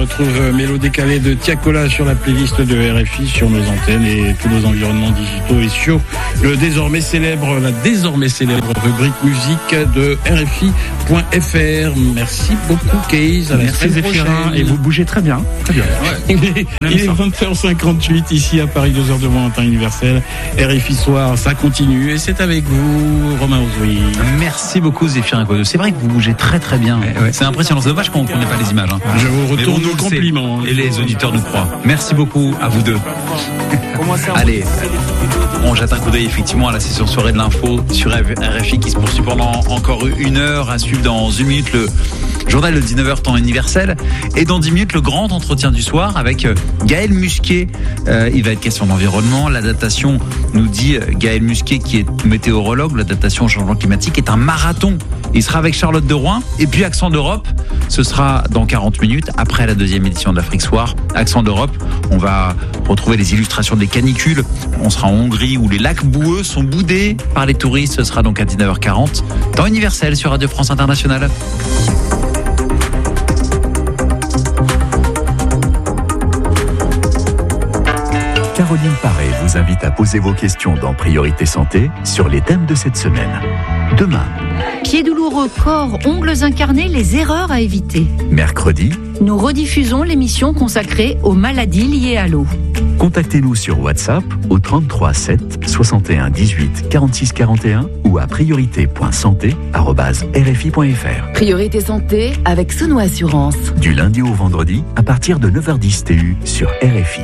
retrouve Mélo décalé de Tiakola sur la playlist de RFI, sur nos antennes et tous nos environnements digitaux et sur la désormais célèbre rubrique musique de RFI.fr. Merci beaucoup, Keys. Merci Zéphirin, et vous bougez très bien. Très bien. Ouais. Il est 20h58 ici à Paris, 2h de moins en temps universel. RFI Soir, ça continue et c'est avec vous, Romain Ozoui. Merci beaucoup Zéphirin. C'est vrai que vous bougez très très bien. Ouais. C'est impressionnant. C'est dommage qu'on n'ait pas les images. Je vous retourne nos compliments. Et les auditeurs nous croient. Merci beaucoup à vous deux. Allez, on jette un coup d'œil effectivement à la session soirée de l'info sur RFI qui se poursuit pendant encore une heure. À suivre dans une minute le journal de 19h temps universel. Et dans 10 minutes, le grand entretien du soir avec Gaël Musquet. Il va être question d'environnement. L'adaptation, nous dit Gaël Musquet, qui est météorologue. L'adaptation au changement climatique est un marathon. Il sera avec Charlotte de Rouen. Et puis Accent d'Europe, ce sera dans 40 minutes, après la deuxième édition de l'Afrique Soir. Accent d'Europe, on va retrouver les illustrations des canicules. On sera en Hongrie où les lacs boueux sont boudés par les touristes. Ce sera donc à 19h40 temps universel sur Radio France Internationale. Caroline Paré vous invite à poser vos questions dans Priorité Santé sur les thèmes de cette semaine. Demain. Pieds douloureux, corps, ongles incarnés, les erreurs à éviter. Mercredi. Nous rediffusons l'émission consacrée aux maladies liées à l'eau. Contactez-nous sur WhatsApp au 33 7 61 18 46 41 ou à priorité.santé@rfi.fr. Priorité Santé avec Sono Assurance. Du lundi au vendredi à partir de 9h10 TU sur RFI.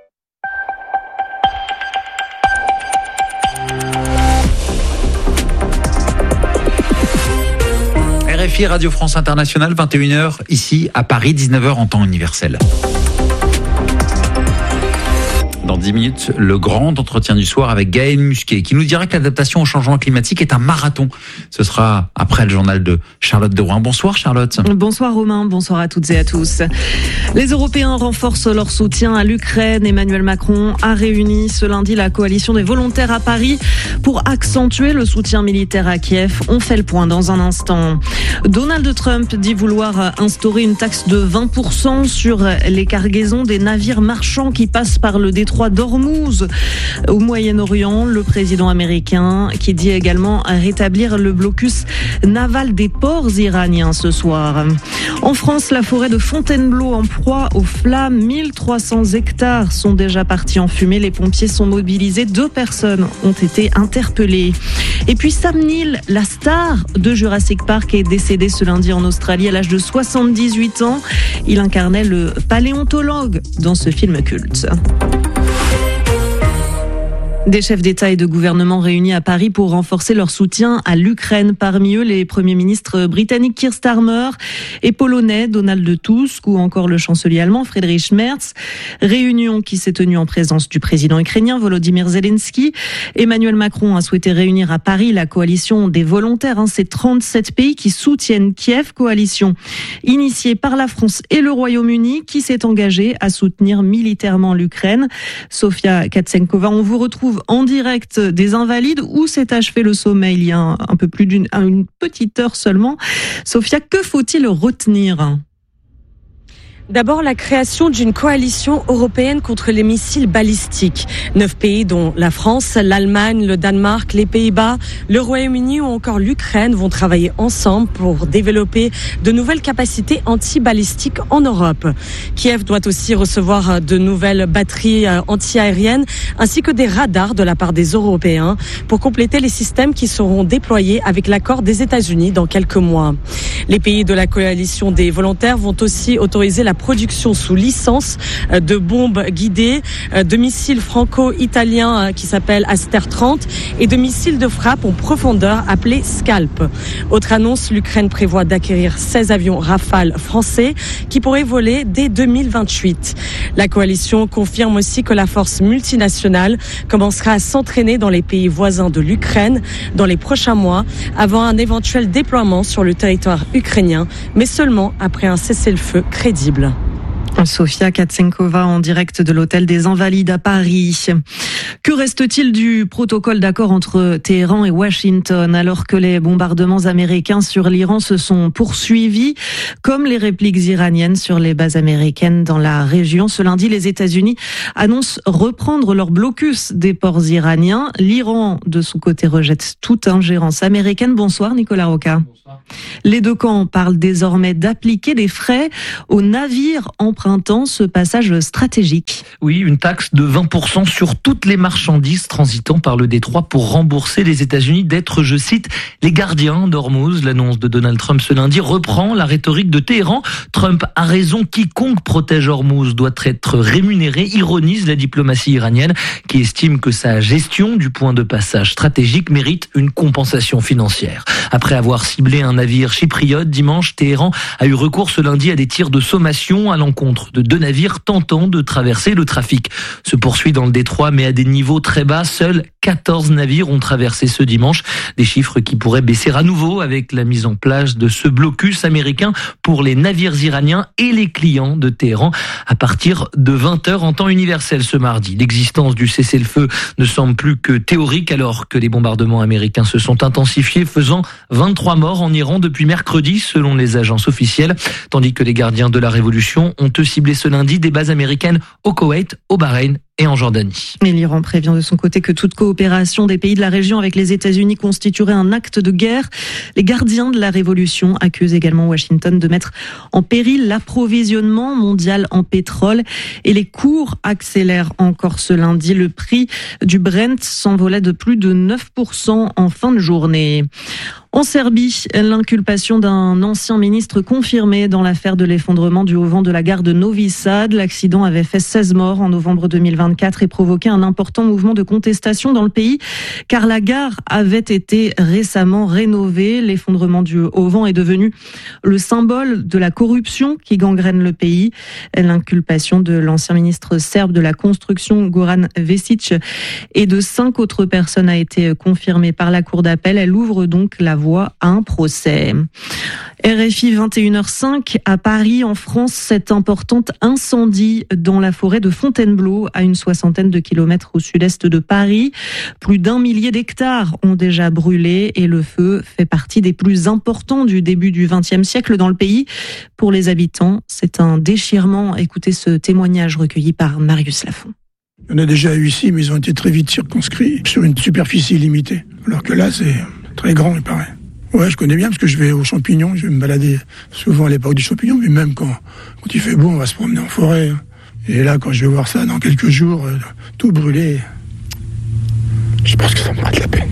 RFI Radio France Internationale, 21h ici à Paris, 19h en temps universel. Dans 10 minutes, le grand entretien du soir avec Gaël Musquet, qui nous dira que l'adaptation au changement climatique est un marathon. Ce sera après le journal de Charlotte de Rouen. Bonsoir Charlotte. Bonsoir Romain, bonsoir à toutes et à tous. Les Européens renforcent leur soutien à l'Ukraine. Emmanuel Macron a réuni ce lundi la coalition des volontaires à Paris pour accentuer le soutien militaire à Kiev. On fait le point dans un instant. Donald Trump dit vouloir instaurer une taxe de 20% sur les cargaisons des navires marchands qui passent par le détroit d'Ormuz au Moyen-Orient. Le président américain qui dit également rétablir le blocus naval des ports iraniens ce soir. En France, la forêt de Fontainebleau en proie aux flammes. 1300 hectares sont déjà partis en fumée. Les pompiers sont mobilisés. 2 personnes ont été interpellées. Et puis Sam Neill, la star de Jurassic Park, est décédé ce lundi en Australie à l'âge de 78 ans. Il incarnait le paléontologue dans ce film culte. Des chefs d'État et de gouvernement réunis à Paris pour renforcer leur soutien à l'Ukraine. Parmi eux, les premiers ministres britanniques Keir Starmer et polonais Donald Tusk ou encore le chancelier allemand Friedrich Merz. Réunion qui s'est tenue en présence du président ukrainien Volodymyr Zelensky. Emmanuel Macron a souhaité réunir à Paris la coalition des volontaires. Ces 37 pays qui soutiennent Kiev, coalition initiée par la France et le Royaume-Uni qui s'est engagée à soutenir militairement l'Ukraine. Sofia Katsenkova, on vous retrouve en direct des Invalides où s'est achevé le sommet il y a un peu plus d'une petite heure seulement. Sofia, que faut-il retenir ? D'abord, la création d'une coalition européenne contre les missiles balistiques. 9 pays, dont la France, l'Allemagne, le Danemark, les Pays-Bas, le Royaume-Uni ou encore l'Ukraine, vont travailler ensemble pour développer de nouvelles capacités anti-balistiques en Europe. Kiev doit aussi recevoir de nouvelles batteries anti-aériennes ainsi que des radars de la part des Européens pour compléter les systèmes qui seront déployés avec l'accord des États-Unis dans quelques mois. Les pays de la coalition des volontaires vont aussi autoriser la production sous licence de bombes guidées, de missiles franco-italiens qui s'appellent Aster 30 et de missiles de frappe en profondeur appelés Scalp. Autre annonce, l'Ukraine prévoit d'acquérir 16 avions Rafale français qui pourraient voler dès 2028. La coalition confirme aussi que la force multinationale commencera à s'entraîner dans les pays voisins de l'Ukraine dans les prochains mois avant un éventuel déploiement sur le territoire ukrainien, mais seulement après un cessez-le-feu crédible. Sofia Katsenkova en direct de l'hôtel des Invalides à Paris. Que reste-t-il du protocole d'accord entre Téhéran et Washington alors que les bombardements américains sur l'Iran se sont poursuivis, comme les répliques iraniennes sur les bases américaines dans la région? Ce lundi, les États-Unis annoncent reprendre leur blocus des ports iraniens. L'Iran, de son côté, rejette toute ingérence américaine. Bonsoir Nicolas Roca. Bonsoir. Les deux camps parlent désormais d'appliquer des frais aux navires empruntant ce passage stratégique. Oui, une taxe de 20% sur toutes les marchandises transitant par le détroit pour rembourser les États-Unis d'être, je cite, les gardiens d'Ormuz. L'annonce de Donald Trump ce lundi reprend la rhétorique de Téhéran. Trump a raison, quiconque protège Ormuz doit être rémunéré, ironise la diplomatie iranienne qui estime que sa gestion du point de passage stratégique mérite une compensation financière. Après avoir ciblé un navire chypriote dimanche, Téhéran a eu recours ce lundi à des tirs de sommation à l'encontre de 2 navires tentant de traverser. Le trafic se poursuit dans le détroit, mais à des niveaux très bas. Seuls 14 navires ont traversé ce dimanche. Des chiffres qui pourraient baisser à nouveau avec la mise en place de ce blocus américain pour les navires iraniens et les clients de Téhéran à partir de 20h en temps universel ce mardi. L'existence du cessez-le-feu ne semble plus que théorique alors que les bombardements américains se sont intensifiés, faisant 23 morts en Iran depuis mercredi selon les agences officielles, tandis que les gardiens de la révolution ont eux ciblé ce lundi des bases américaines au Koweït, au Bahreïn et en Jordanie. Et l'Iran prévient de son côté que toute coopération des pays de la région avec les États-Unis constituerait un acte de guerre. Les gardiens de la révolution accusent également Washington de mettre en péril l'approvisionnement mondial en pétrole et les cours accélèrent encore ce lundi. Le prix du Brent s'envolait de plus de 9% en fin de journée. En Serbie, l'inculpation d'un ancien ministre confirmée dans l'affaire de l'effondrement du auvent de la gare de Novi Sad. L'accident avait fait 16 morts en novembre 2024 et provoqué un important mouvement de contestation dans le pays, car la gare avait été récemment rénovée. L'effondrement du auvent est devenu le symbole de la corruption qui gangrène le pays. L'inculpation de l'ancien ministre serbe de la construction, Goran Vesic, et de 5 autres personnes a été confirmée par la cour d'appel. Elle ouvre donc la voie à un procès. RFI 21h05 à Paris, en France, cet important incendie dans la forêt de Fontainebleau, à une 60aine de kilomètres au sud-est de Paris. Plus d'1 millier d'hectares ont déjà brûlé et le feu fait partie des plus importants du début du XXe siècle dans le pays. Pour les habitants, c'est un déchirement. Écoutez ce témoignage recueilli par Marius Lafont. Il y en a déjà eu ici, mais ils ont été très vite circonscrits sur une superficie limitée. Alors que là, c'est très grand, il paraît. Ouais, je connais bien parce que je vais aux champignons, je vais me balader souvent à l'époque du champignon, mais même quand il fait beau, on va se promener en forêt. Et là, quand je vais voir ça dans quelques jours, tout brûlé, je pense que ça me fera de la peine.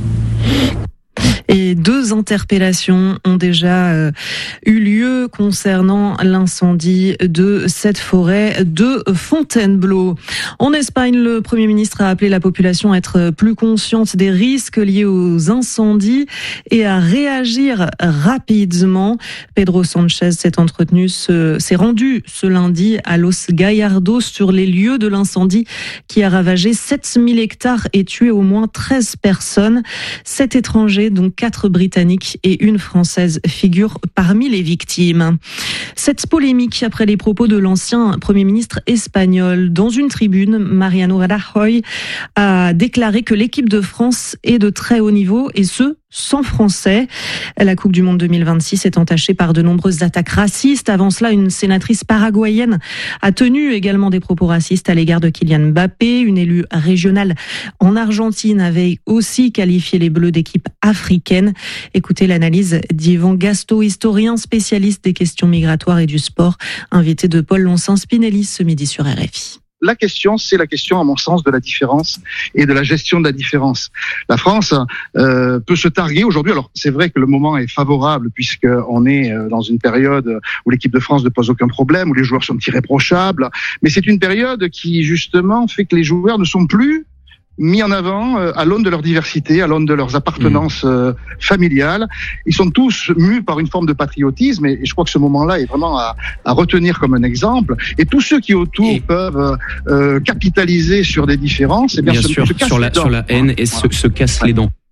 Et 2 interpellations ont déjà eu lieu concernant l'incendie de cette forêt de Fontainebleau. En Espagne, le Premier ministre a appelé la population à être plus consciente des risques liés aux incendies et à réagir rapidement. Pedro Sánchez s'est rendu ce lundi à Los Gallardos sur les lieux de l'incendie qui a ravagé 7000 hectares et tué au moins 13 personnes. 7 étrangers, dont 4 Britanniques et une Française figurent parmi les victimes. Cette polémique après les propos de l'ancien Premier ministre espagnol. Dans une tribune, Mariano Rajoy a déclaré que l'équipe de France est de très haut niveau et ce, sans Français. La Coupe du Monde 2026 est entachée par de nombreuses attaques racistes. Avant cela, une sénatrice paraguayenne a tenu également des propos racistes à l'égard de Kylian Mbappé. Une élue régionale en Argentine avait aussi qualifié les Bleus d'équipe africaine. Écoutez l'analyse d'Yvan Gasto, historien spécialiste des questions migratoires et du sport, invité de Paul Loncin-Spinelli ce midi sur RFI. La question, c'est la question, à mon sens, de la différence et de la gestion de la différence. La France peut se targuer aujourd'hui. Alors, c'est vrai que le moment est favorable puisqu'on est dans une période où l'équipe de France ne pose aucun problème, où les joueurs sont irréprochables. Mais c'est une période qui, justement, fait que les joueurs ne sont plus mis en avant à l'aune de leur diversité, à l'aune de leurs appartenances familiales. Ils sont tous mus par une forme de patriotisme et je crois que ce moment-là est vraiment à retenir comme un exemple. Et tous ceux qui autour peuvent capitaliser sur des différences, bien sûr, sur la haine et se cassent les dents.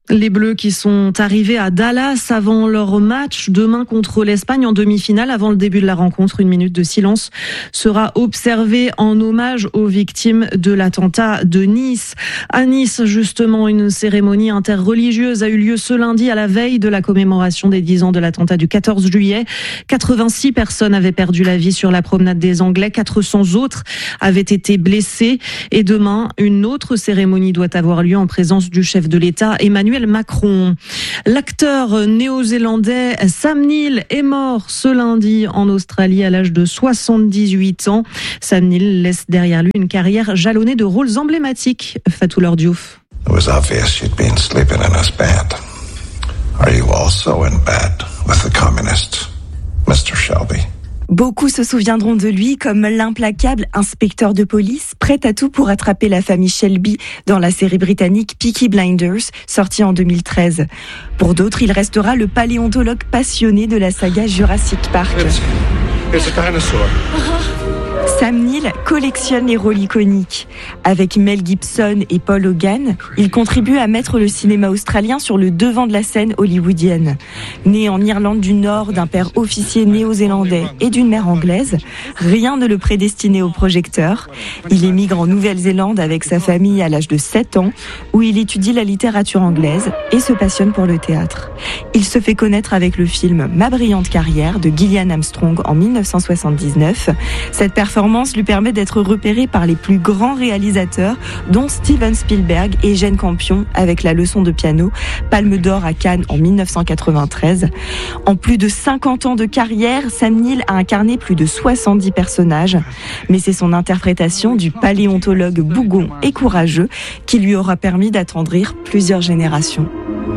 Les Bleus qui sont arrivés à Dallas avant leur match demain contre l'Espagne en demi-finale. Avant le début de la rencontre, 1 minute de silence sera observée en hommage aux victimes de l'attentat de Nice. À Nice, justement, une cérémonie interreligieuse a eu lieu ce lundi à la veille de la commémoration des 10 ans de l'attentat du 14 juillet. 86 personnes avaient perdu la vie sur la promenade des Anglais. 400 autres avaient été blessés. Et demain, une autre cérémonie doit avoir lieu en présence du chef de l'État, Emmanuel Macron. L'acteur néo-zélandais Sam Neill est mort ce lundi en Australie à l'âge de 78 ans. Sam Neill laisse derrière lui une carrière jalonnée de rôles emblématiques. Fatou Lor Diouf. It was obvious you'd been sleeping in his bed. Are you also in bed with the communists, Mr. Shelby? Beaucoup se souviendront de lui comme l'implacable inspecteur de police, prêt à tout pour attraper la famille Shelby dans la série britannique Peaky Blinders, sortie en 2013. Pour d'autres, il restera le paléontologue passionné de la saga Jurassic Park. It's a dinosaur. Sam Neill collectionne les rôles iconiques. Avec Mel Gibson et Paul Hogan, il contribue à mettre le cinéma australien sur le devant de la scène hollywoodienne. Né en Irlande du Nord d'un père officier néo-zélandais et d'une mère anglaise, rien ne le prédestinait au projecteur. Il émigre en Nouvelle-Zélande avec sa famille à l'âge de 7 ans, où il étudie la littérature anglaise et se passionne pour le théâtre. Il se fait connaître avec le film Ma brillante carrière de Gillian Armstrong en 1979. Cette performance lui permet d'être repéré par les plus grands réalisateurs, dont Steven Spielberg et Jane Campion avec La leçon de piano, Palme d'or à Cannes en 1993. En plus de 50 ans de carrière, Sam Neill a incarné plus de 70 personnages. Mais c'est son interprétation du paléontologue bougon et courageux qui lui aura permis d'attendrir plusieurs générations.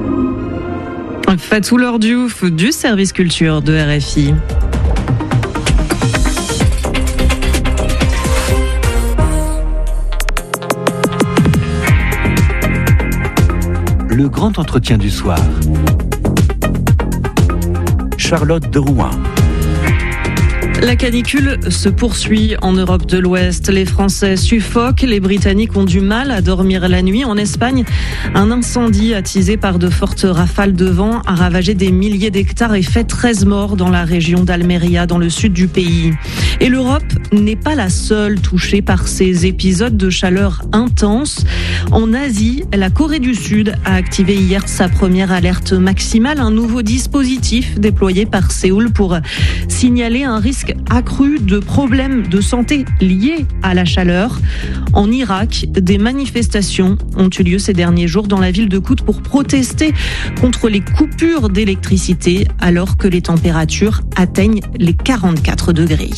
Fatou Lor Diouf du service culture de RFI. Le grand entretien du soir. Charlotte de Rouen. La canicule se poursuit en Europe de l'Ouest. Les Français suffoquent, les Britanniques ont du mal à dormir la nuit. En Espagne, un incendie attisé par de fortes rafales de vent a ravagé des milliers d'hectares et fait 13 morts dans la région d'Almeria, dans le sud du pays. Et l'Europe n'est pas la seule touchée par ces épisodes de chaleur intense. En Asie, la Corée du Sud a activé hier sa première alerte maximale, un nouveau dispositif déployé par Séoul pour signaler un risque accru de problèmes de santé liés à la chaleur. En Irak, des manifestations ont eu lieu ces derniers jours dans la ville de Kout pour protester contre les coupures d'électricité alors que les températures atteignent les 44 degrés.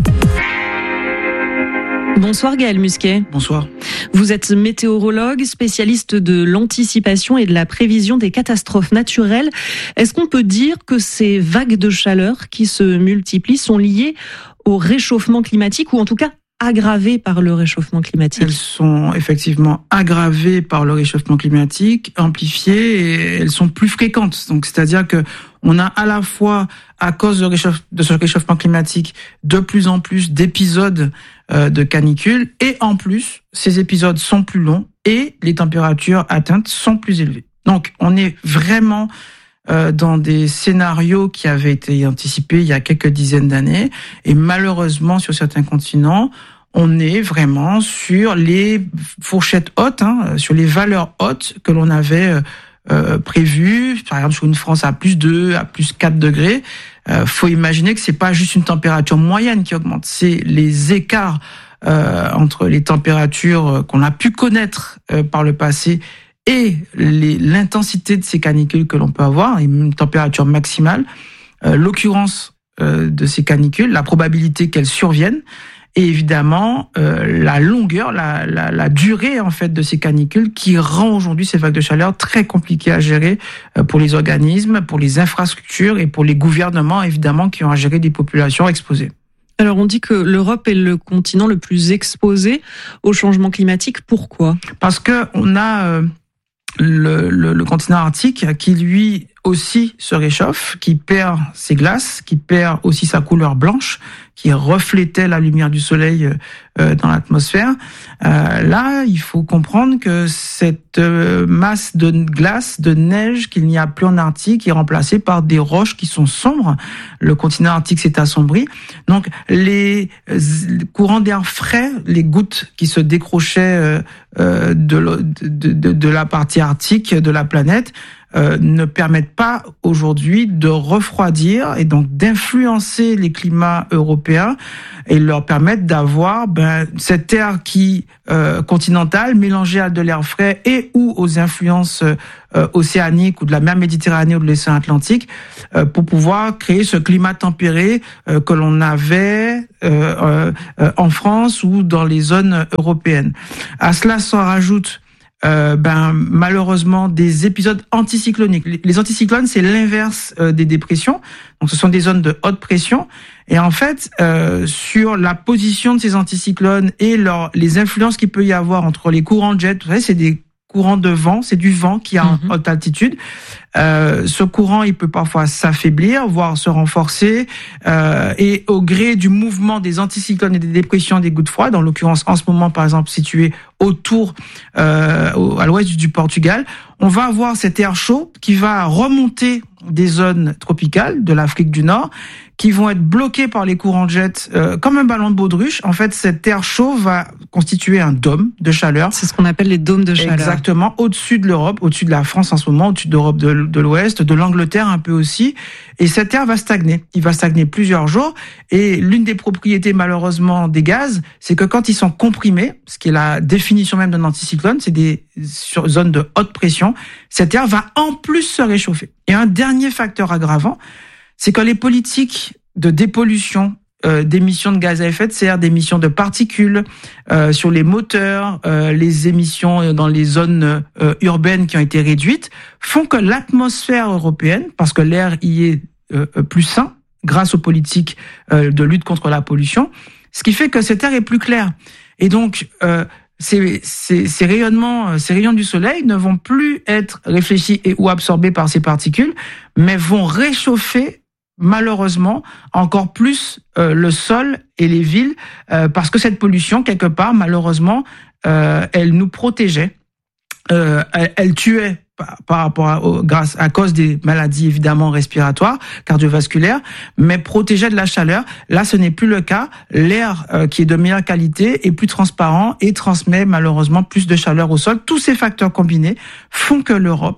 Bonsoir Gaël Musquet. Bonsoir. Vous êtes météorologue, spécialiste de l'anticipation et de la prévision des catastrophes naturelles. Est-ce qu'on peut dire que ces vagues de chaleur qui se multiplient sont liées au réchauffement climatique ou en tout cas aggravées par le réchauffement climatique? Elles sont effectivement aggravées par le réchauffement climatique, amplifiées et elles sont plus fréquentes. Donc, c'est-à-dire que on a à la fois, à cause de ce réchauffement climatique, de plus en plus d'épisodes de canicule et en plus, ces épisodes sont plus longs et les températures atteintes sont plus élevées. Donc, on est vraiment dans des scénarios qui avaient été anticipés il y a quelques dizaines d'années et malheureusement, sur certains continents, on est vraiment sur les fourchettes hautes, sur les valeurs hautes que l'on avait prévues, par exemple sur une France à plus 2, à plus 4 degrés. Faut imaginer que c'est pas juste une température moyenne qui augmente, c'est les écarts entre les températures qu'on a pu connaître par le passé et l'intensité de ces canicules que l'on peut avoir, une température maximale, l'occurrence de ces canicules, la probabilité qu'elles surviennent, et évidemment la longueur, la durée en fait de ces canicules qui rend aujourd'hui ces vagues de chaleur très compliquées à gérer pour les organismes, pour les infrastructures et pour les gouvernements évidemment qui ont à gérer des populations exposées. Alors on dit que l'Europe est le continent le plus exposé au changement climatique. Pourquoi ? Parce que on a le continent arctique qui lui aussi se réchauffe, qui perd ses glaces, qui perd aussi sa couleur blanche, qui reflétait la lumière du soleil dans l'atmosphère. Là, il faut comprendre que cette masse de glace, de neige qu'il n'y a plus en Arctique est remplacée par des roches qui sont sombres. Le continent arctique s'est assombri. Donc, les courants d'air frais, les gouttes qui se décrochaient de la partie arctique de la planète, ne permettent pas aujourd'hui de refroidir et donc d'influencer les climats européens et leur permettre d'avoir cette air qui continentale mélangée à de l'air frais et ou aux influences océaniques ou de la mer Méditerranée ou de l'océan Atlantique pour pouvoir créer ce climat tempéré que l'on avait en France ou dans les zones européennes. À cela s'en rajoute malheureusement des épisodes anticycloniques. Les anticyclones, c'est l'inverse des dépressions. Donc, ce sont des zones de haute pression. Et en fait, sur la position de ces anticyclones et les influences qu'il peut y avoir entre les courants de jet, vous savez, c'est des courant de vent, c'est du vent qui est en haute altitude. Ce courant, il peut parfois s'affaiblir, voire se renforcer, et au gré du mouvement des anticyclones et des dépressions des gouttes froides, en l'occurrence en ce moment par exemple situé autour à l'ouest du Portugal, on va avoir cet air chaud qui va remonter des zones tropicales de l'Afrique du Nord, qui vont être bloqués par les courants de jet comme un ballon de baudruche. En fait, cet air chaud va constituer un dôme de chaleur. C'est ce qu'on appelle les dômes de chaleur. Exactement, au-dessus de l'Europe, au-dessus de la France en ce moment, au-dessus d'Europe de l'Ouest, de l'Angleterre un peu aussi. Et cet air va stagner. Il va stagner plusieurs jours. Et l'une des propriétés malheureusement des gaz, c'est que quand ils sont comprimés, ce qui est la définition même d'un anticyclone, c'est des zones de haute pression, cet air va en plus se réchauffer. Et un dernier facteur aggravant, c'est que les politiques de dépollution, d'émissions de gaz à effet de serre, d'émissions de particules sur les moteurs, les émissions dans les zones urbaines qui ont été réduites, font que l'atmosphère européenne, parce que l'air y est plus sain grâce aux politiques de lutte contre la pollution, ce qui fait que cet air est plus clair. Et donc, ces rayons du soleil ne vont plus être réfléchis et ou absorbés par ces particules, mais vont réchauffer malheureusement encore plus le sol et les villes, parce que cette pollution, quelque part, malheureusement, elle nous protégeait, elle tuait par rapport à cause des maladies évidemment respiratoires, cardiovasculaires, mais protégeait de la chaleur. Là, ce n'est plus le cas. L'air qui est de meilleure qualité est plus transparent et transmet malheureusement plus de chaleur au sol. Tous ces facteurs combinés font que l'Europe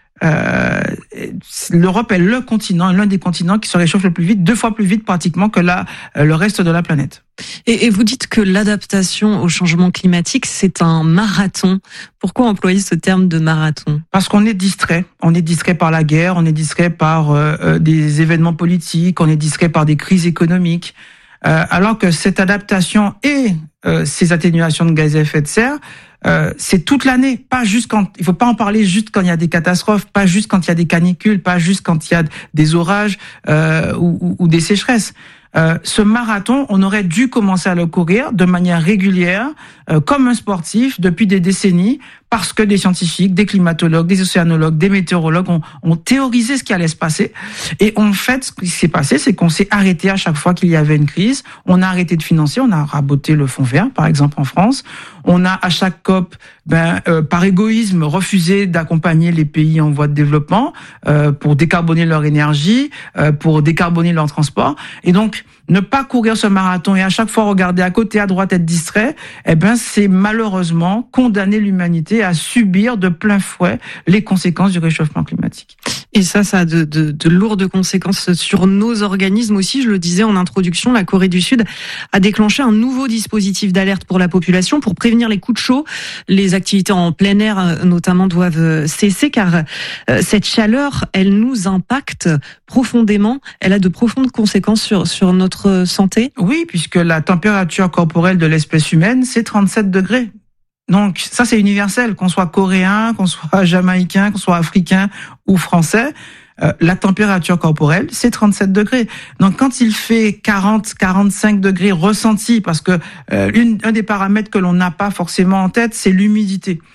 est le continent, l'un des continents qui se réchauffe le plus vite, 2 fois plus vite pratiquement que le reste de la planète. Et vous dites que l'adaptation au changement climatique, c'est un marathon. Pourquoi employer ce terme de marathon ? Parce qu'on est distrait. On est distrait par la guerre, on est distrait par des événements politiques, on est distrait par des crises économiques. Alors que cette adaptation et ces atténuations de gaz à effet de serre, c'est toute l'année, pas juste il faut pas en parler juste quand il y a des catastrophes, pas juste quand il y a des canicules, pas juste quand il y a des orages ou des sécheresses. Ce marathon, on aurait dû commencer à le courir de manière régulière, comme un sportif, depuis des décennies, parce que des scientifiques, des climatologues, des océanologues, des météorologues ont théorisé ce qui allait se passer. Et en fait, ce qui s'est passé, c'est qu'on s'est arrêté à chaque fois qu'il y avait une crise. On a arrêté de financer, on a raboté le fonds vert, par exemple en France. On a à chaque COP, par égoïsme, refusé d'accompagner les pays en voie de développement pour décarboner leur énergie, pour décarboner leur transport. Et donc, ne pas courir ce marathon et à chaque fois regarder à côté, à droite, être distrait, c'est malheureusement condamner l'humanité à subir de plein fouet les conséquences du réchauffement climatique. Et ça a de lourdes conséquences sur nos organismes aussi. Je le disais en introduction, la Corée du Sud a déclenché un nouveau dispositif d'alerte pour la population pour prévenir les coups de chaud. Les activités en plein air notamment doivent cesser car cette chaleur, elle nous impacte profondément. Elle a de profondes conséquences sur notre santé. Oui, puisque la température corporelle de l'espèce humaine, c'est 37 degrés. Donc ça, c'est universel, qu'on soit coréen, qu'on soit jamaïcain, qu'on soit africain ou français, la température corporelle, c'est 37 degrés. Donc quand il fait 40, 45 degrés ressentis, parce que un des paramètres que l'on n'a pas forcément en tête, c'est l'humidité.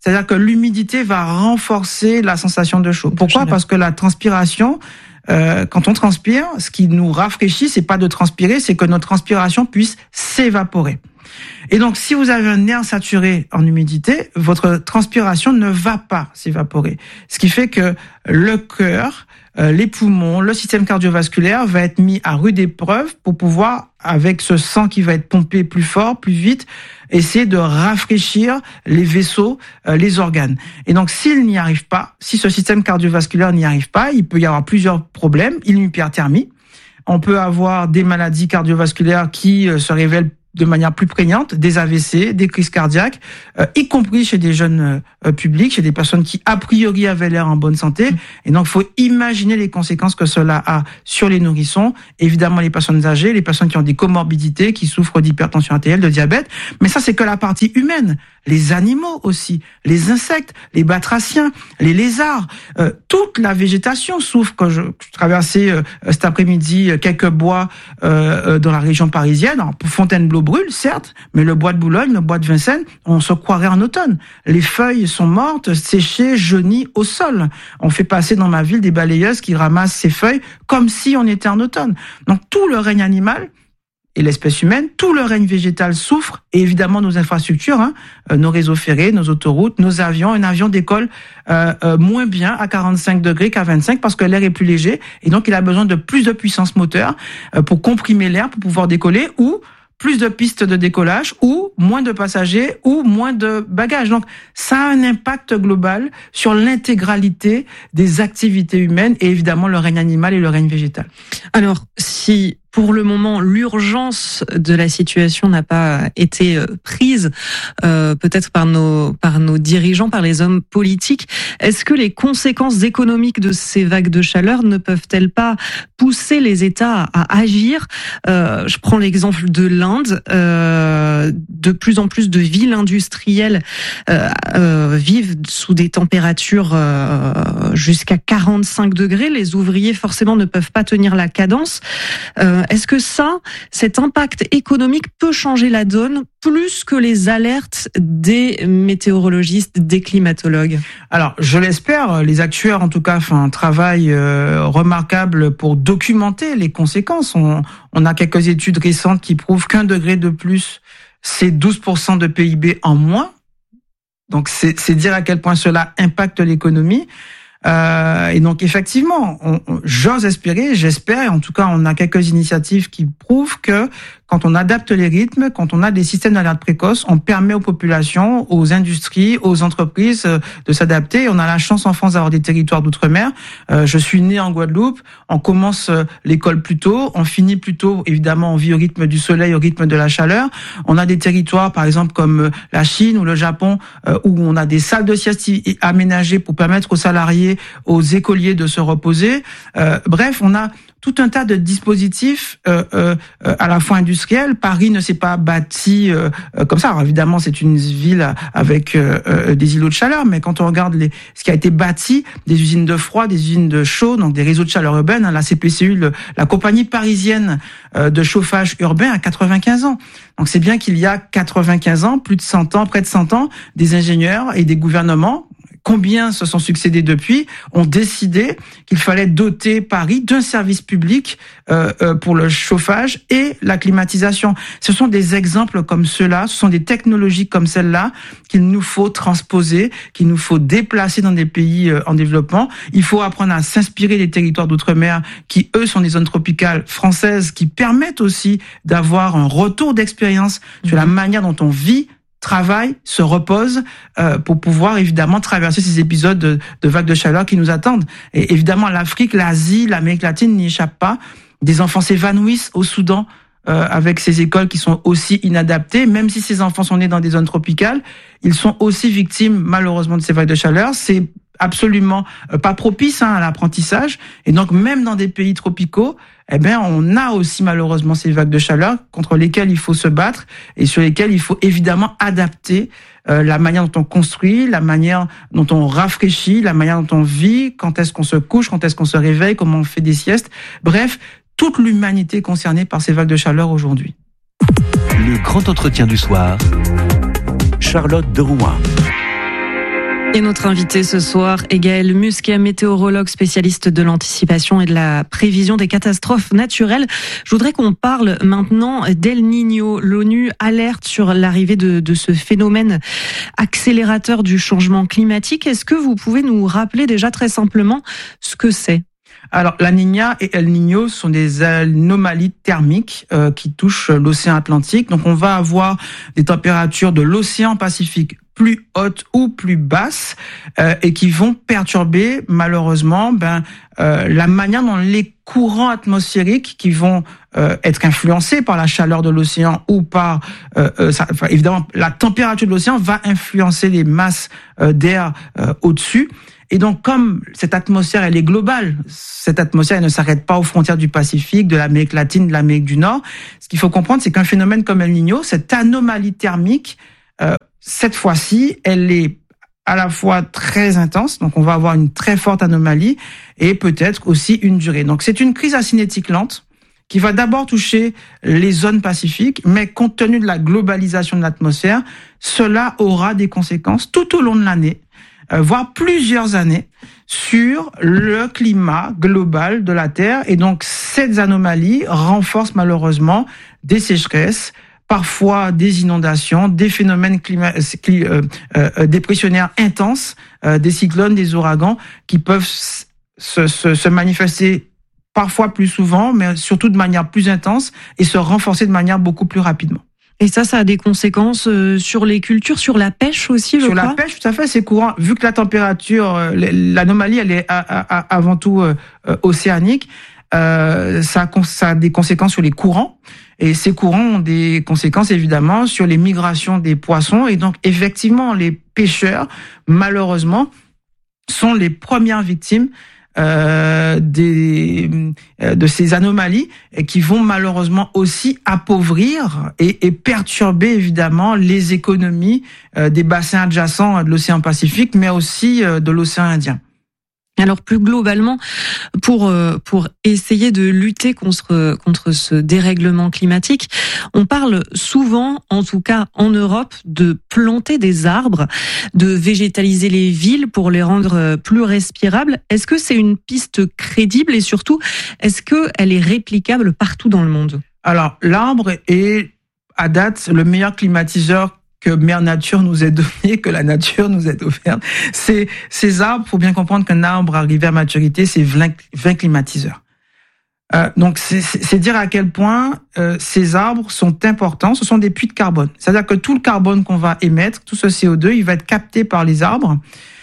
C'est-à-dire que l'humidité va renforcer la sensation de chaud. Pourquoi ? Parce que la transpiration, quand on transpire, ce qui nous rafraîchit, c'est pas de transpirer, c'est que notre transpiration puisse s'évaporer. Et donc, si vous avez un air saturé en humidité, votre transpiration ne va pas s'évaporer. Ce qui fait que le cœur, les poumons, le système cardiovasculaire va être mis à rude épreuve pour pouvoir, avec ce sang qui va être pompé plus fort, plus vite, essayer de rafraîchir les vaisseaux, les organes. Et donc, s'il n'y arrive pas, si ce système cardiovasculaire n'y arrive pas, il peut y avoir plusieurs problèmes. Une hyperthermie. On peut avoir des maladies cardiovasculaires qui se révèlent de manière plus prégnante, des AVC, des crises cardiaques, y compris chez des jeunes publics, chez des personnes qui a priori avaient l'air en bonne santé. Et donc, il faut imaginer les conséquences que cela a sur les nourrissons, évidemment les personnes âgées, les personnes qui ont des comorbidités, qui souffrent d'hypertension artérielle, de diabète. Mais ça, c'est que la partie humaine. Les animaux aussi, les insectes, les batraciens, les lézards, toute la végétation souffre. Quand je traversais cet après-midi quelques bois dans la région parisienne, alors, Fontainebleau brûle, certes, mais le bois de Boulogne, le bois de Vincennes, on se croirait en automne. Les feuilles sont mortes, séchées, jaunies au sol. On fait passer dans ma ville des balayeuses qui ramassent ces feuilles comme si on était en automne. Donc tout le règne animal et l'espèce humaine, tout le règne végétal souffre, et évidemment nos infrastructures, nos réseaux ferrés, nos autoroutes, nos avions. Un avion décolle moins bien à 45 degrés qu'à 25 parce que l'air est plus léger, et donc il a besoin de plus de puissance moteur pour comprimer l'air, pour pouvoir décoller, ou plus de pistes de décollage, ou moins de passagers, ou moins de bagages. Donc, ça a un impact global sur l'intégralité des activités humaines et évidemment le règne animal et le règne végétal. Alors, si pour le moment l'urgence de la situation n'a pas été prise, peut-être par nos dirigeants, par les hommes politiques, est-ce que les conséquences économiques de ces vagues de chaleur ne peuvent-elles pas pousser les États à agir ? Je prends l'exemple de l'Inde. De plus en plus de villes industrielles vivent sous des températures jusqu'à 45 degrés. Les ouvriers forcément ne peuvent pas tenir la cadence. Est-ce que cet impact économique peut changer la donne plus que les alertes des météorologistes, des climatologues ? Alors, je l'espère. Les actuaires, en tout cas, font un travail remarquable pour documenter les conséquences. On a quelques études récentes qui prouvent qu'1 degré de plus, c'est 12% de PIB en moins. Donc, c'est dire à quel point cela impacte l'économie. Et donc effectivement, j'ose espérer, j'espère, et en tout cas on a quelques initiatives qui prouvent que quand on adapte les rythmes, quand on a des systèmes d'alerte précoce, on permet aux populations, aux industries, aux entreprises de s'adapter. On a la chance en France d'avoir des territoires d'outre-mer. Je suis né en Guadeloupe. On commence l'école plus tôt, on finit plus tôt. Évidemment, on vit au rythme du soleil, au rythme de la chaleur. On a des territoires, par exemple, comme la Chine ou le Japon, où on a des salles de sieste aménagées pour permettre aux salariés, aux écoliers de se reposer. Bref, on a tout un tas de dispositifs à la fois industriels. Paris ne s'est pas bâti comme ça. Alors évidemment, c'est une ville avec des îlots de chaleur, mais quand on regarde ce qui a été bâti, des usines de froid, des usines de chaud, donc des réseaux de chaleur urbaine, la CPCU, la compagnie parisienne de chauffage urbain a 95 ans. Donc c'est bien qu'il y a 95 ans, plus de 100 ans, près de 100 ans, des ingénieurs et des gouvernements, combien se sont succédés depuis, ont décidé qu'il fallait doter Paris d'un service public pour le chauffage et la climatisation. Ce sont des exemples comme ceux-là, ce sont des technologies comme celle-là qu'il nous faut transposer, qu'il nous faut déplacer dans des pays en développement. Il faut apprendre à s'inspirer des territoires d'outre-mer qui, eux, sont des zones tropicales françaises qui permettent aussi d'avoir un retour d'expérience sur la manière dont on vit, travaille, se repose pour pouvoir évidemment traverser ces épisodes de vagues de chaleur qui nous attendent. Et évidemment, l'Afrique, l'Asie, l'Amérique latine n'y échappent pas. Des enfants s'évanouissent au Soudan avec ces écoles qui sont aussi inadaptées. Même si ces enfants sont nés dans des zones tropicales, ils sont aussi victimes malheureusement de ces vagues de chaleur. C'est absolument pas propice à l'apprentissage. Et donc, même dans des pays tropicaux, on a aussi malheureusement ces vagues de chaleur contre lesquelles il faut se battre et sur lesquelles il faut évidemment adapter la manière dont on construit, la manière dont on rafraîchit, la manière dont on vit, quand est-ce qu'on se couche, quand est-ce qu'on se réveille, comment on fait des siestes. Bref, toute l'humanité concernée par ces vagues de chaleur aujourd'hui. Le grand entretien du soir, Charlotte de Rouen. Et notre invité ce soir est Gaël Musquet, météorologue spécialiste de l'anticipation et de la prévision des catastrophes naturelles. Je voudrais qu'on parle maintenant d'El Niño. L'ONU alerte sur l'arrivée de ce phénomène accélérateur du changement climatique. Est-ce que vous pouvez nous rappeler déjà très simplement ce que c'est ? Alors, la Niña et El Niño sont des anomalies thermiques qui touchent l'océan Atlantique. Donc, on va avoir des températures de l'océan Pacifique plus hautes ou plus basses et qui vont perturber malheureusement la manière dont les courants atmosphériques qui vont être influencés par la chaleur de l'océan ou par évidemment la température de l'océan va influencer les masses d'air au-dessus. Et donc, comme cette atmosphère, elle est globale, cette atmosphère, elle ne s'arrête pas aux frontières du Pacifique, de l'Amérique latine, de l'Amérique du Nord. Ce qu'il faut comprendre, c'est qu'un phénomène comme El Niño, cette anomalie thermique, cette fois-ci, elle est à la fois très intense, donc on va avoir une très forte anomalie, et peut-être aussi une durée. Donc, c'est une crise acinétique lente qui va d'abord toucher les zones pacifiques, mais compte tenu de la globalisation de l'atmosphère, cela aura des conséquences tout au long de l'année, voire plusieurs années, sur le climat global de la Terre. Et donc, ces anomalies renforcent malheureusement des sécheresses, parfois des inondations, des phénomènes dépressionnaires intenses, des cyclones, des ouragans, qui peuvent se manifester parfois plus souvent, mais surtout de manière plus intense et se renforcer de manière beaucoup plus rapidement. Et ça a des conséquences sur les cultures, sur la pêche aussi, je crois. Sur la pêche, tout à fait, c'est courant. Vu que la température, l'anomalie, elle est avant tout océanique, ça a des conséquences sur les courants. Et ces courants ont des conséquences, évidemment, sur les migrations des poissons. Et donc, effectivement, les pêcheurs, malheureusement, sont les premières victimes de ces anomalies et qui vont malheureusement aussi appauvrir et perturber évidemment les économies des bassins adjacents de l'océan Pacifique, mais aussi de l'océan Indien. Alors plus globalement, pour essayer de lutter contre ce dérèglement climatique, on parle souvent, en tout cas en Europe, de planter des arbres, de végétaliser les villes pour les rendre plus respirables. Est-ce que c'est une piste crédible et surtout, est-ce qu'elle est réplicable partout dans le monde ? Alors l'arbre est à date le meilleur climatiseur que Mère Nature nous ait donné, que la nature nous ait offert. Ces arbres, faut bien comprendre qu'un arbre arrivé à maturité, c'est 20 climatiseurs. Donc c'est dire à quel point ces arbres sont importants. Ce sont des puits de carbone. C'est-à-dire que tout le carbone qu'on va émettre, tout ce CO2, il va être capté par les arbres.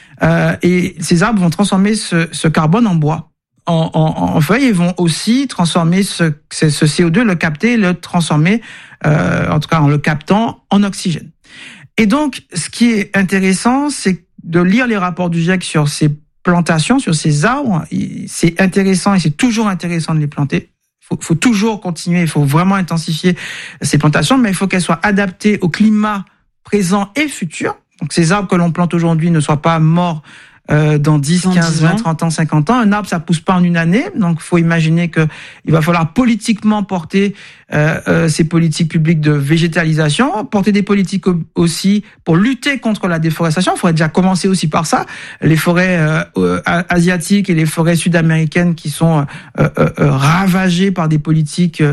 Et ces arbres vont transformer ce carbone en bois. En feuilles, ils vont aussi transformer ce CO2, le capter, le transformer, en tout cas en le captant, en oxygène. Et donc, ce qui est intéressant, c'est de lire les rapports du GIEC sur ces plantations, sur ces arbres. C'est intéressant et c'est toujours intéressant de les planter. Faut toujours continuer, il faut vraiment intensifier ces plantations, mais il faut qu'elles soient adaptées au climat présent et futur. Donc, ces arbres que l'on plante aujourd'hui ne soient pas morts dans 10, 15, 20, 30 ans, 50 ans. Un arbre, ça pousse pas en une année. Donc, il faut imaginer que il va falloir politiquement porter ces politiques publiques de végétalisation, porter des politiques aussi pour lutter contre la déforestation. Il faudrait déjà commencer aussi par ça. Les forêts asiatiques et les forêts sud-américaines qui sont ravagées par des politiques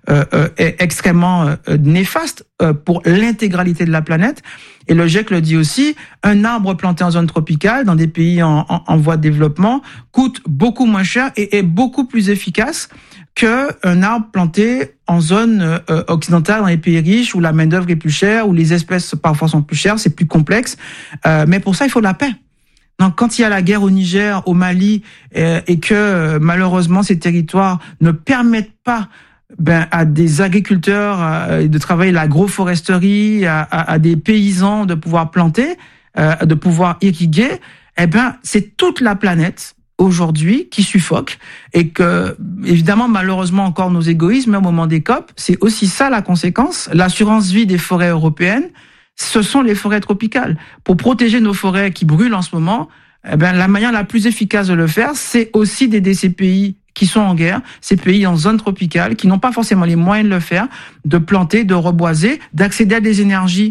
extrêmement néfastes pour l'intégralité de la planète. Et le GIEC le dit aussi, un arbre planté en zone tropicale, dans des pays en voie de développement, coûte beaucoup moins cher et est beaucoup plus efficace qu'un arbre planté en zone occidentale, dans les pays riches, où la main-d'œuvre est plus chère, où les espèces parfois sont plus chères, c'est plus complexe. Mais pour ça, il faut de la paix. Donc, quand il y a la guerre au Niger, au Mali, et que malheureusement ces territoires ne permettent pas à des agriculteurs de travailler l'agroforesterie, à des paysans de pouvoir planter, de pouvoir irriguer, c'est toute la planète aujourd'hui qui suffoque et que, évidemment, malheureusement encore nos égoïsmes au moment des COP, c'est aussi ça la conséquence. L'assurance vie des forêts européennes, ce sont les forêts tropicales. Pour protéger nos forêts qui brûlent en ce moment, la manière la plus efficace de le faire, c'est aussi d'aider ces pays qui sont en guerre, ces pays en zone tropicale, qui n'ont pas forcément les moyens de le faire, de planter, de reboiser, d'accéder à des énergies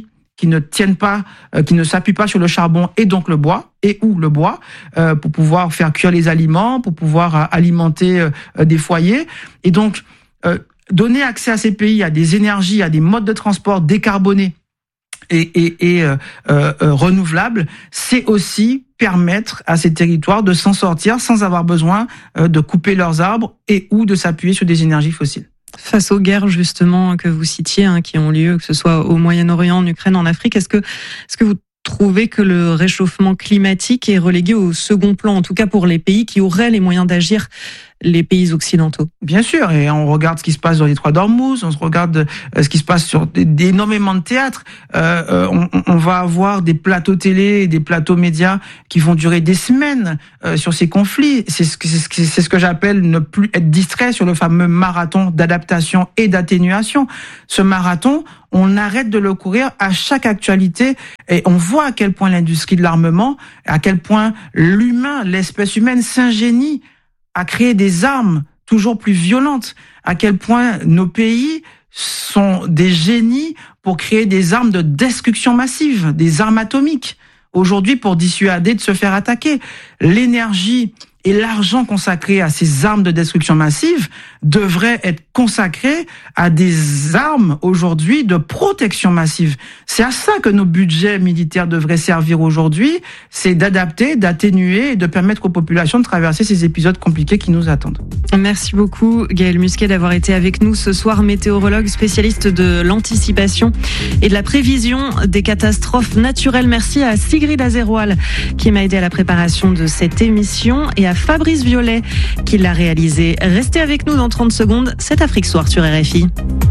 qui ne tiennent pas, qui ne s'appuient pas sur le charbon et donc le bois, pour pouvoir faire cuire les aliments, pour pouvoir alimenter des foyers. Et donc, donner accès à ces pays à des énergies, à des modes de transport décarbonés et renouvelables, c'est aussi permettre à ces territoires de s'en sortir sans avoir besoin de couper leurs arbres et ou de s'appuyer sur des énergies fossiles. Face aux guerres justement que vous citiez, qui ont lieu, que ce soit au Moyen-Orient, en Ukraine, en Afrique, est-ce que vous trouvez que le réchauffement climatique est relégué au second plan, en tout cas pour les pays qui auraient les moyens d'agir, les pays occidentaux? Bien sûr, et on regarde ce qui se passe dans les Trois d'Ormuz, on se regarde ce qui se passe sur énormément de théâtres. On va avoir des plateaux télé et des plateaux médias qui vont durer des semaines sur ces conflits. C'est ce que j'appelle ne plus être distrait sur le fameux marathon d'adaptation et d'atténuation. Ce marathon, on arrête de le courir à chaque actualité et on voit à quel point l'industrie de l'armement, à quel point l'humain, l'espèce humaine s'ingénie à créer des armes toujours plus violentes, à quel point nos pays sont des génies pour créer des armes de destruction massive, des armes atomiques. Aujourd'hui, pour dissuader de se faire attaquer, l'énergie et l'argent consacré à ces armes de destruction massive devrait être consacré à des armes aujourd'hui de protection massive. C'est à ça que nos budgets militaires devraient servir aujourd'hui, c'est d'adapter, d'atténuer et de permettre aux populations de traverser ces épisodes compliqués qui nous attendent. Merci beaucoup Gaël Musquet d'avoir été avec nous ce soir, météorologue spécialiste de l'anticipation et de la prévision des catastrophes naturelles. Merci à Sigrid Azéroal qui m'a aidé à la préparation de cette émission et à Fabrice Violet qui l'a réalisé. Restez avec nous dans 30 secondes, c'est Afrique Soir sur RFI.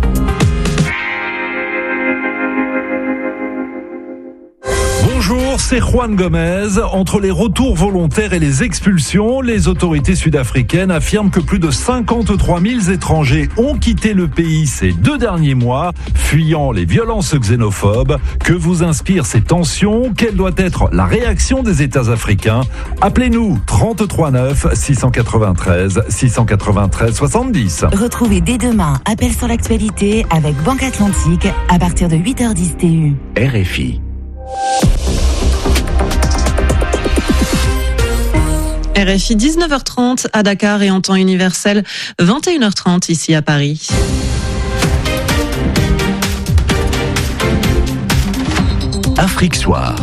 Bonjour, c'est Juan Gomez. Entre les retours volontaires et les expulsions, les autorités sud-africaines affirment que plus de 53 000 étrangers ont quitté le pays ces 2 derniers mois, fuyant les violences xénophobes. Que vous inspirent ces tensions? Quelle doit être la réaction des États africains? Appelez-nous 33 9 693 693 70. Retrouvez dès demain Appel sur l'actualité avec Banque Atlantique à partir de 8h10 TU. RFI. RFI 19h30 à Dakar et en temps universel 21h30 ici à Paris. Afrique Soir.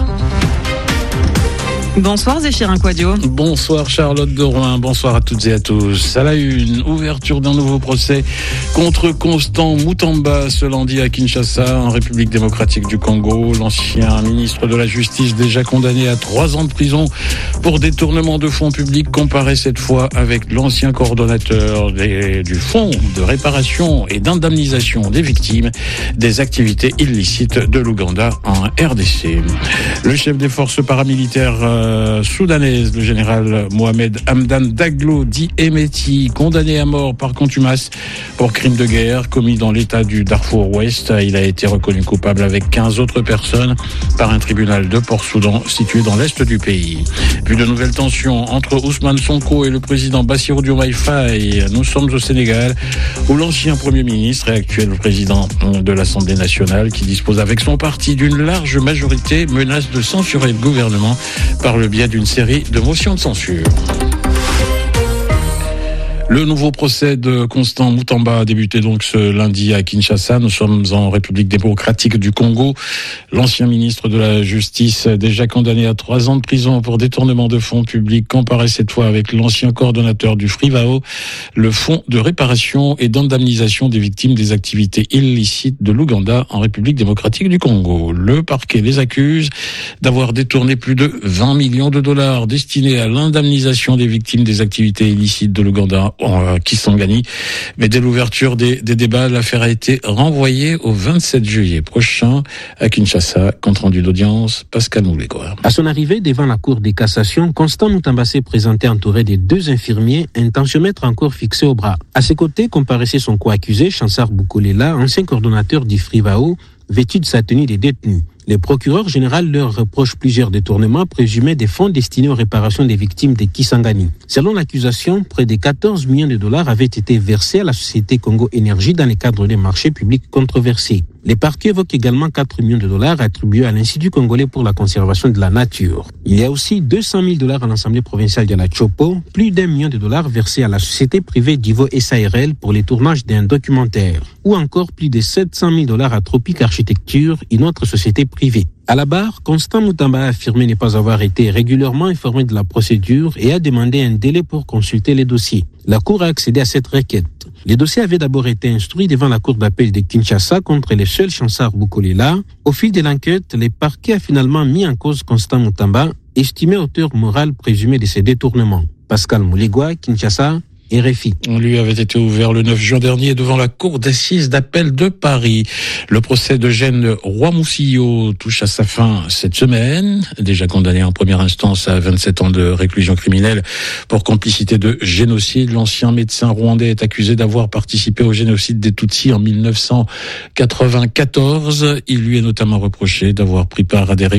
Bonsoir Zéphirin Quadio. Bonsoir Charlotte de Rouen, bonsoir à toutes et à tous. À la une, ouverture d'un nouveau procès contre Constant Mutamba ce lundi à Kinshasa, en République démocratique du Congo. L'ancien ministre de la Justice, déjà condamné à 3 ans de prison pour détournement de fonds publics, comparaît cette fois avec l'ancien coordonnateur du fonds de réparation et d'indemnisation des victimes des activités illicites de l'Ouganda en RDC. Le chef des forces paramilitaires soudanaise, le général Mohamed Hamdan Daglo, dit Emeti, condamné à mort par contumace pour crimes de guerre commis dans l'état du Darfour Ouest. Il a été reconnu coupable avec 15 autres personnes par un tribunal de Port-Soudan situé dans l'est du pays. Puis de nouvelles tensions entre Ousmane Sonko et le président Bassirou Diomaye Faye. Nous sommes au Sénégal où l'ancien Premier ministre et actuel président de l'Assemblée nationale, qui dispose avec son parti d'une large majorité, menace de censurer le gouvernement par le biais d'une série de motions de censure. Le nouveau procès de Constant Mutamba a débuté donc ce lundi à Kinshasa. Nous sommes en République démocratique du Congo. L'ancien ministre de la Justice, déjà condamné à 3 ans de prison pour détournement de fonds publics, comparaît cette fois avec l'ancien coordonnateur du FRIVAO, le fonds de réparation et d'indemnisation des victimes des activités illicites de l'Ouganda en République démocratique du Congo. Le parquet les accuse d'avoir détourné plus de 20 millions de dollars destinés à l'indemnisation des victimes des activités illicites de l'Ouganda qui sont gagnés. Mais dès l'ouverture des débats, l'affaire a été renvoyée au 27 juillet prochain à Kinshasa. Compte rendu d'audience, Pascal Moulégoire. À son arrivée devant la Cour des cassations, Constant Mutamba s'est présenté entouré des 2 infirmiers, un tensiomètre encore fixé au bras. À ses côtés comparaissait son co-accusé, Chansar Boukolela, ancien coordonnateur du FRIVAO, vêtu de sa tenue des détenus. Les procureurs généraux leur reprochent plusieurs détournements présumés des fonds destinés aux réparations des victimes des Kisangani. Selon l'accusation, près de 14 millions de dollars avaient été versés à la société Congo Énergie dans le cadre des marchés publics controversés. Les parquets évoquent également 4 millions de dollars attribués à l'Institut congolais pour la conservation de la nature. Il y a aussi 200 000 dollars à l'Assemblée provinciale de la Chopo, plus d'1 million de dollars versés à la société privée d'Ivo SARL pour les tournages d'un documentaire, ou encore plus de 700 000 dollars à Tropic Architecture, une autre société privée. À la barre, Constant Moutamba a affirmé ne pas avoir été régulièrement informé de la procédure et a demandé un délai pour consulter les dossiers. La Cour a accédé à cette requête. Les dossiers avaient d'abord été instruits devant la Cour d'appel de Kinshasa contre le seul Chansard Boukolela. Au fil de l'enquête, le parquet a finalement mis en cause Constant Moutamba, estimé auteur moral présumé de ces détournements. Pascal Mouligwa, Kinshasa, RFI. On lui avait été ouvert le 9 juin dernier devant la cour d'assises d'appel de Paris. Le procès d'Eugène Roy-Moussillo touche à sa fin cette semaine. Déjà condamné en première instance à 27 ans de réclusion criminelle pour complicité de génocide, l'ancien médecin rwandais est accusé d'avoir participé au génocide des Tutsis en 1994. Il lui est notamment reproché d'avoir pris part à des